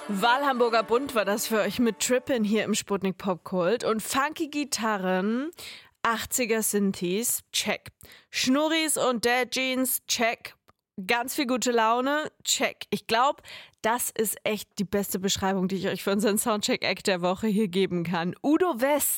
Wahlhamburger Bund war das für euch mit Trippin' hier im Sputnik Popkult. Und funky Gitarren, 80er Synthes, check. Schnurris und Dad Jeans, check. Ganz viel gute Laune, check. Ich glaube, das ist echt die beste Beschreibung, die ich euch für unseren Soundcheck-Act der Woche hier geben kann. Udo West.